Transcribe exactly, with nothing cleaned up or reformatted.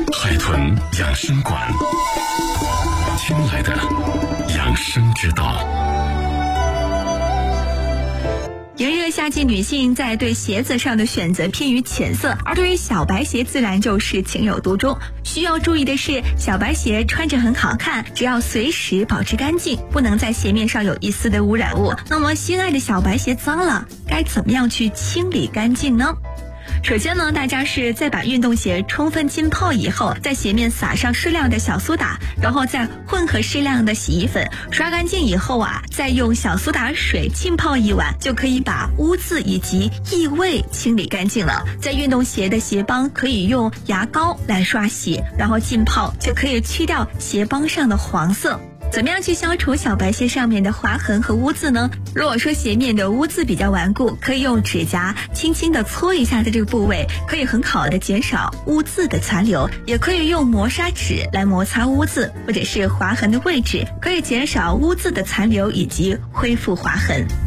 海豚养生馆，听来的养生之道。 炎热夏季，女性在对鞋子上的选择偏于浅色，而对于小白鞋自然就是情有独钟。需要注意的是，小白鞋穿着很好看，只要随时保持干净，不能在鞋面上有一丝的污染物。那么心爱的小白鞋脏了，该怎么样去清理干净呢？首先呢，大家是在把运动鞋充分浸泡以后，在鞋面撒上适量的小苏打，然后再混合适量的洗衣粉，刷干净以后啊，再用小苏打水浸泡一晚，就可以把污渍以及异味清理干净了。在运动鞋的鞋帮可以用牙膏来刷洗，然后浸泡，就可以去掉鞋帮上的黄色。怎么样去消除小白鞋上面的划痕和污渍呢？如果说鞋面的污渍比较顽固，可以用指甲轻轻的搓一下的这个部位，可以很好的减少污渍的残留。也可以用磨砂纸来摩擦污渍或者是划痕的位置，可以减少污渍的残留以及恢复划痕。